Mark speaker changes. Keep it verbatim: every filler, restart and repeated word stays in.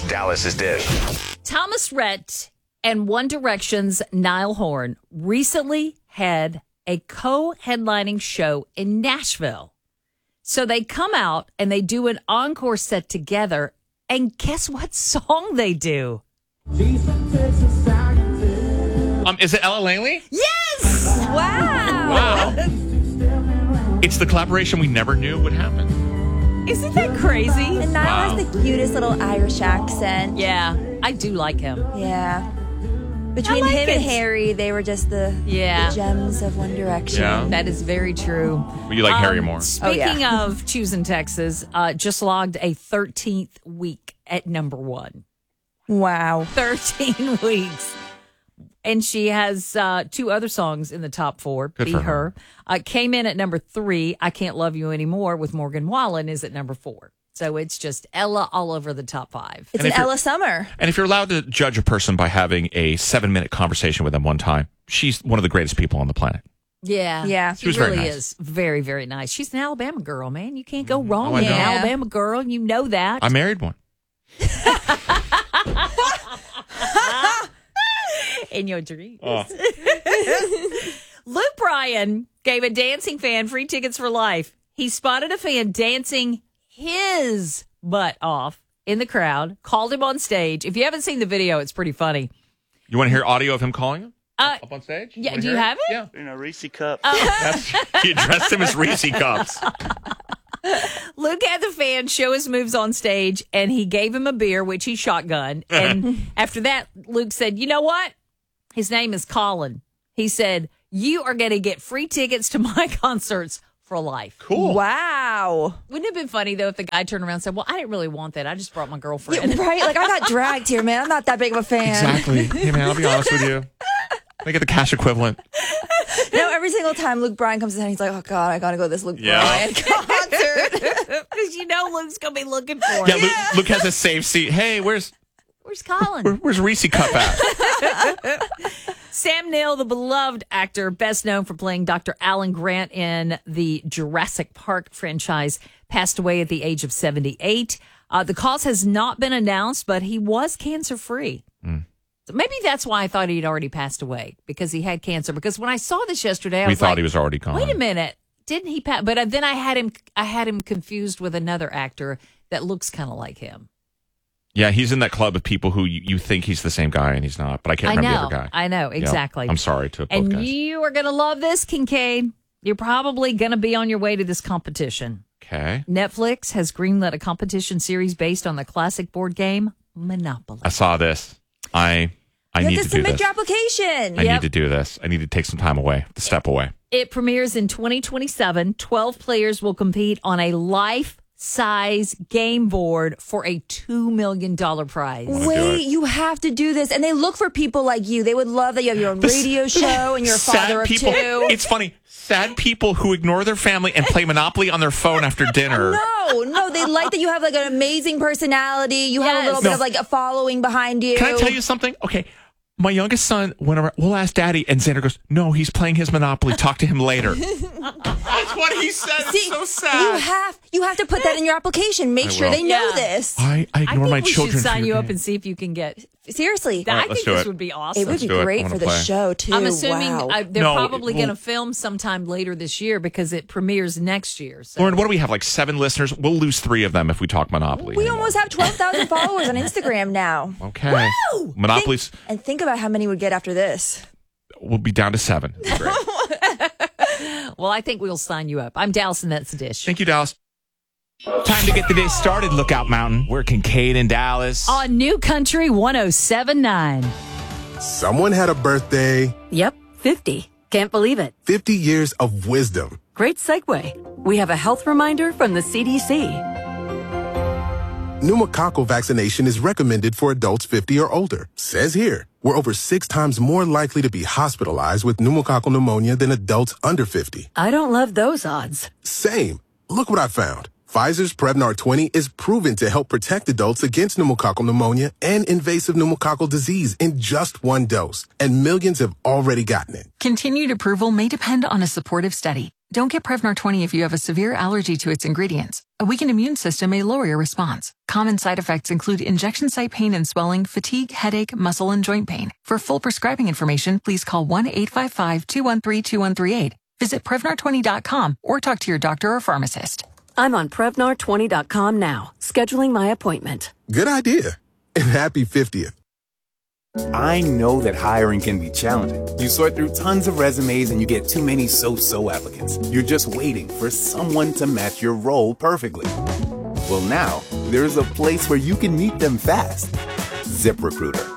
Speaker 1: Dallas's Dish.
Speaker 2: Thomas Rhett and One Direction's Niall Horan recently had a co-headlining show in Nashville. So they come out and they do an encore set together. And guess what song they do?
Speaker 3: Um, is it Ella Langley?
Speaker 2: Yes!
Speaker 4: Wow.
Speaker 3: Wow. It's the collaboration we never knew would happen.
Speaker 2: Isn't that crazy?
Speaker 4: And Niall
Speaker 3: Wow.
Speaker 4: has the cutest little Irish accent.
Speaker 2: Yeah, I do like him.
Speaker 4: Yeah. Between
Speaker 2: I like
Speaker 4: him
Speaker 2: it.
Speaker 4: and Harry, they were just the,
Speaker 2: Yeah.
Speaker 4: the gems of One Direction.
Speaker 3: Yeah.
Speaker 2: That is very true.
Speaker 3: You like Harry
Speaker 2: Um,
Speaker 3: more.
Speaker 2: Speaking
Speaker 4: Oh, yeah.
Speaker 2: of choosing Texas, uh, just logged a thirteenth week at number one.
Speaker 4: Wow.
Speaker 2: thirteen weeks. And she has uh, two other songs in the top four.
Speaker 3: Good
Speaker 2: Be
Speaker 3: for
Speaker 2: Her.
Speaker 3: her.
Speaker 2: Uh, came in at number three. I Can't Love You Anymore with Morgan Wallen is at number four. So it's just Ella all over the top five.
Speaker 4: It's
Speaker 3: And
Speaker 4: an
Speaker 3: if you're-
Speaker 4: Ella Summer.
Speaker 3: And if you're allowed to judge a person by having a seven-minute conversation with them one time, she's one of the greatest people on the planet.
Speaker 2: Yeah.
Speaker 4: Yeah.
Speaker 2: She,
Speaker 3: She was very
Speaker 2: really
Speaker 3: nice.
Speaker 2: is very, very nice. She's an Alabama girl, man. You can't go wrong
Speaker 3: Oh, I
Speaker 2: with an
Speaker 3: know.
Speaker 2: Alabama girl. You know that.
Speaker 3: I married one.
Speaker 2: in your dreams.
Speaker 3: Oh.
Speaker 2: Luke Bryan gave a dancing fan free tickets for life. He spotted a fan dancing his butt off in the crowd, called him on stage. If you haven't seen the video, it's pretty funny.
Speaker 3: You want to hear audio of him calling him
Speaker 2: Uh,
Speaker 3: up on stage?
Speaker 2: yeah,
Speaker 3: Wanna
Speaker 2: do
Speaker 3: hear
Speaker 2: you have it?
Speaker 3: Yeah.
Speaker 5: In a Reese cup.
Speaker 3: That's, he addressed him as Reese Cups.
Speaker 2: Luke had the fan show his moves on stage, and he gave him a beer, which he shotgunned. And after that, Luke said, you know what? His name is Colin. He said, you are going to get free tickets to my concerts for life.
Speaker 3: Cool.
Speaker 4: Wow.
Speaker 2: Wouldn't it have been funny, though, if the guy turned around and said, well, I didn't really want that. I just brought my girlfriend.
Speaker 4: Yeah, right? Like, I got dragged here, man. I'm not that big of a fan.
Speaker 3: Exactly. Hey, man, I'll be honest with you. I get the cash equivalent.
Speaker 4: No, every single time Luke Bryan comes in, he's like, oh, God, I got to go to this Luke
Speaker 3: Yeah.
Speaker 4: Bryan concert.
Speaker 2: Because you know Luke's going to be looking for
Speaker 3: Yeah,
Speaker 2: him.
Speaker 3: Luke, Luke has a safe seat. Hey, where's
Speaker 2: Where's Colin?
Speaker 3: where, where's Reese Cup at?
Speaker 2: Sam Neill, the beloved actor, best known for playing Doctor Alan Grant in the Jurassic Park franchise, passed away at the age of seventy-eight. Uh, the cause has not been announced, but he was cancer-free.
Speaker 3: Mm.
Speaker 2: So maybe that's why I thought he'd already passed away, because he had cancer. Because when I saw this yesterday, I
Speaker 3: We
Speaker 2: was
Speaker 3: thought
Speaker 2: like,
Speaker 3: he was already gone.
Speaker 2: wait a minute, didn't he pass? But then I had him, I had him confused with another actor that looks kind of like him.
Speaker 3: Yeah, he's in that club of people who you, you think he's the same guy and he's not. But I can't
Speaker 2: I
Speaker 3: remember
Speaker 2: know,
Speaker 3: the other guy.
Speaker 2: I know,
Speaker 3: Yeah.
Speaker 2: exactly.
Speaker 3: I'm sorry to both
Speaker 2: And
Speaker 3: guys.
Speaker 2: you are going to love this, Kincaid. You're probably going to be on your way to this competition.
Speaker 3: Okay.
Speaker 2: Netflix has greenlit a competition series based on the classic board game Monopoly.
Speaker 3: I saw this. I I
Speaker 4: You
Speaker 3: need
Speaker 4: have to
Speaker 3: to do
Speaker 4: submit
Speaker 3: this.
Speaker 4: your application.
Speaker 3: I
Speaker 2: Yep.
Speaker 3: need to do this. I need to take some time away, to step away.
Speaker 2: It premieres in twenty twenty-seven. twelve players will compete on a life-size game board for a two million dollars prize.
Speaker 3: do
Speaker 4: Wait,
Speaker 3: it.
Speaker 4: you have to do this. And they look for people like you. They would love that you have your own radio show and you're a father of
Speaker 3: people.
Speaker 4: two.
Speaker 3: It's funny. Sad people who ignore their family and play Monopoly on their phone after dinner.
Speaker 4: No, no, they like that you have like an amazing personality. You have a
Speaker 2: Yes.
Speaker 4: little bit
Speaker 3: No.
Speaker 4: of like a following behind you.
Speaker 3: Can I tell you something? Okay. My youngest son went around, we'll ask daddy, and Xander goes, no, he's playing his Monopoly. Talk to him later. That's what he said.
Speaker 4: See, You have you have to put that in your application. Make
Speaker 3: I
Speaker 4: sure
Speaker 3: will.
Speaker 4: they know
Speaker 2: Yeah.
Speaker 4: this.
Speaker 3: I, I
Speaker 2: I
Speaker 3: ignore
Speaker 2: think
Speaker 3: my
Speaker 2: we
Speaker 3: children.
Speaker 2: should
Speaker 3: for
Speaker 2: sign
Speaker 3: your
Speaker 2: you up
Speaker 3: game.
Speaker 2: and see if you can get.
Speaker 4: Seriously,
Speaker 3: All right,
Speaker 2: I
Speaker 3: let's
Speaker 2: think
Speaker 3: do
Speaker 2: this
Speaker 3: it.
Speaker 2: would be awesome.
Speaker 4: it would be
Speaker 3: do it. I
Speaker 4: great
Speaker 3: wanna
Speaker 4: for the
Speaker 3: play.
Speaker 4: show too.
Speaker 2: I'm assuming
Speaker 4: Wow.
Speaker 2: uh, they're
Speaker 3: No,
Speaker 2: probably
Speaker 3: well-
Speaker 2: going to film sometime later this year because it premieres next year. So.
Speaker 3: Lauren, what do we have? Like seven listeners? We'll lose three of them if we talk Monopoly.
Speaker 4: we almost have twelve thousand followers on Instagram now.
Speaker 3: Okay. Monopoly's
Speaker 4: Think, and think about how many would get after this.
Speaker 3: will be down to seven. It'll be great.
Speaker 2: Well, I think we'll sign you up. I'm Dallas, and that's the dish.
Speaker 3: Thank you, Dallas.
Speaker 6: Time to get the day started, Lookout Mountain. We're Kincaid and Dallas.
Speaker 2: On New Country one oh seven point nine.
Speaker 7: Someone had a birthday,
Speaker 8: Yep, fifty. Can't believe it.
Speaker 7: fifty years of wisdom.
Speaker 8: Great segue. We have a health reminder from the C D C.
Speaker 7: Pneumococcal vaccination is recommended for adults fifty or older. Says here, we're over six times more likely to be hospitalized with pneumococcal pneumonia than adults under fifty.
Speaker 8: I don't love those odds.
Speaker 7: Same. Look what I found. Pfizer's Prevnar twenty is proven to help protect adults against pneumococcal pneumonia and invasive pneumococcal disease in just one dose. And millions have already gotten it.
Speaker 9: Continued approval may depend on a supportive study.
Speaker 1: Don't get Prevnar twenty if you have a severe allergy to its ingredients. A weakened immune system may lower your response. Common side effects include injection site pain and swelling, fatigue, headache, muscle, and joint pain. For full prescribing information, please call one eight five five, two one three, two one three eight. Visit Prevnar twenty dot com or talk to your doctor or pharmacist.
Speaker 8: I'm on Prevnar twenty dot com now, scheduling my appointment.
Speaker 7: Good idea. And happy fiftieth.
Speaker 5: I know that hiring can be challenging. You sort through tons of resumes and you get too many so-so applicants. You're just waiting for someone to match your role perfectly. Well, now, there's a place where you can meet them fast. ZipRecruiter.